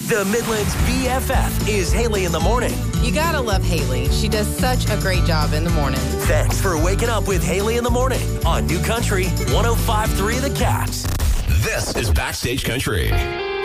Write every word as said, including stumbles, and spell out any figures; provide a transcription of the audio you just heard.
The Midland's B F F is Haley in the morning. You gotta love Haley. She does such a great job in the morning. Thanks for waking up with Haley in the morning on New Country one oh five point three The Cat. This is Backstage Country.